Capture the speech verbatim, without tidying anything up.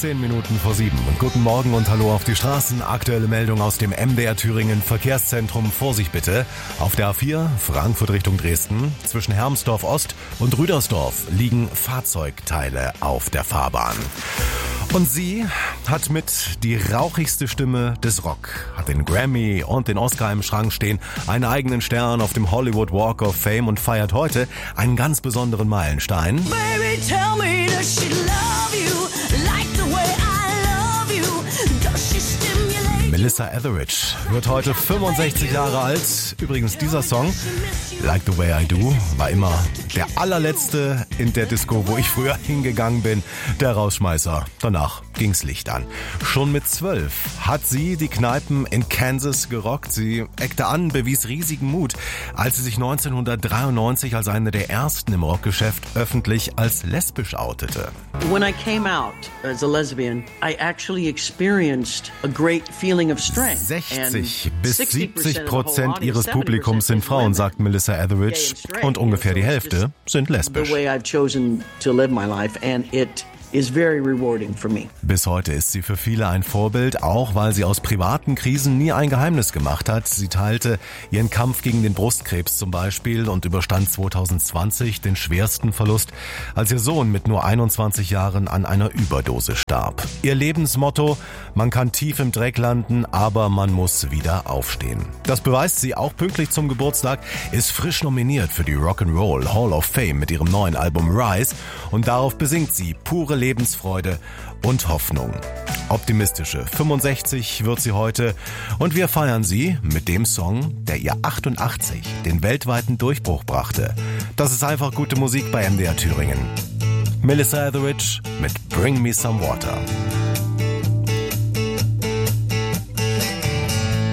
Zehn Minuten vor sieben. Guten Morgen und hallo auf die Straßen. Aktuelle Meldung aus dem M D R Thüringen Verkehrszentrum. Vorsicht bitte. Auf der A vier, Frankfurt Richtung Dresden, zwischen Hermsdorf Ost und Rüdersdorf liegen Fahrzeugteile auf der Fahrbahn. Und sie hat mit die rauchigste Stimme des Rock, hat den Grammy und den Oscar im Schrank stehen, einen eigenen Stern auf dem Hollywood Walk of Fame und feiert heute einen ganz besonderen Meilenstein. Baby, tell me, does she love you like the way I love you? Does she stimulate? Melissa Etheridge wird heute fünfundsechzig Jahre alt. Übrigens, dieser Song, Like the Way I Do, war immer der allerletzte in der Disco, wo ich früher hingegangen bin. Der Rausschmeißer. Danach ging's Licht an. Schon mit zwölf hat sie die Kneipen in Kansas gerockt. Sie eckte an, bewies riesigen Mut, als sie sich neunzehnhundertdreiundneunzig als eine der ersten im Rockgeschäft öffentlich als lesbisch outete. When I came out as a lesbian, I actually experienced a great feeling of strength. sechzig bis siebzig Prozent ihres Publikums sind Frauen, sagt Melissa Etheridge, und ungefähr die Hälfte sind lesbisch. The way I've chosen to live my life, and it is very rewarding for me. Bis heute ist sie für viele ein Vorbild, auch weil sie aus privaten Krisen nie ein Geheimnis gemacht hat. Sie teilte ihren Kampf gegen den Brustkrebs zum Beispiel und überstand zweitausendzwanzig den schwersten Verlust, als ihr Sohn mit nur einundzwanzig Jahren an einer Überdosis starb. Ihr Lebensmotto: Man kann tief im Dreck landen, aber man muss wieder aufstehen. Das beweist sie auch pünktlich zum Geburtstag, ist frisch nominiert für die Rock'n'Roll Hall of Fame mit ihrem neuen Album Rise und darauf besingt sie pure Lebensfreude und Hoffnung. Optimistische fünfundsechzig wird sie heute und wir feiern sie mit dem Song, der ihr achtundachtzig den weltweiten Durchbruch brachte. Das ist einfach gute Musik bei M D R Thüringen. Melissa Etheridge mit Bring Me Some Water.